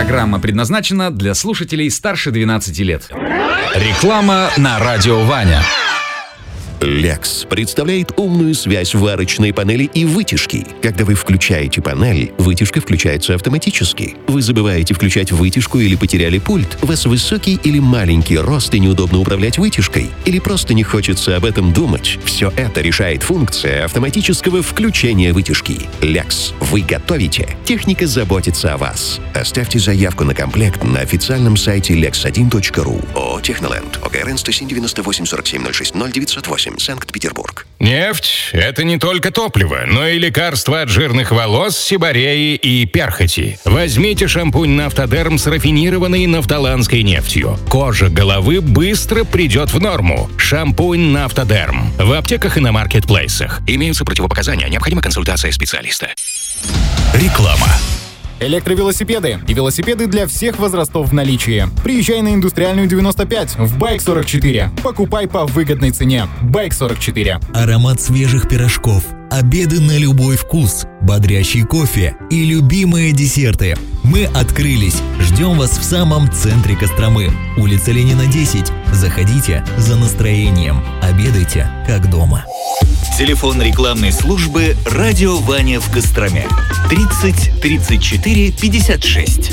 Программа предназначена для слушателей старше 12 лет. Реклама на Радио Ваня. Lex представляет умную связь варочной панели и вытяжки. Когда вы включаете панель, вытяжка включается автоматически. Вы забываете включать вытяжку или потеряли пульт, у вас высокий или маленький рост и неудобно управлять вытяжкой, или просто не хочется об этом думать. Все это решает функция автоматического включения вытяжки. Lex. Вы готовите. Техника заботится о вас. Оставьте заявку на комплект на официальном сайте lex1.ru. ООО «Техноленд». ОГРН 107 47 06 0908. Санкт-Петербург. Нефть – это не только топливо, но и лекарство от жирных волос, сибореи и перхоти. Возьмите шампунь «Нафтодерм» с рафинированной нафталанской нефтью. Кожа головы быстро придет в норму. Шампунь «Нафтодерм» в аптеках и на маркетплейсах. Имеются противопоказания, необходима консультация специалиста. Реклама. Электровелосипеды и велосипеды для всех возрастов в наличии. Приезжай на Индустриальную 95 в Байк 44. Покупай по выгодной цене. Байк 44. Аромат свежих пирожков, обеды на любой вкус, бодрящий кофе и любимые десерты. Мы открылись. Ждем вас в самом центре Костромы. Улица Ленина, 10. Заходите за настроением. Обедайте как дома. Телефон рекламной службы «Радио Ваня» в Костроме. 30 34 56.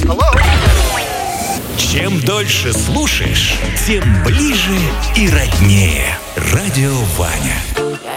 Чем дольше слушаешь, тем ближе и роднее. Радио Ваня.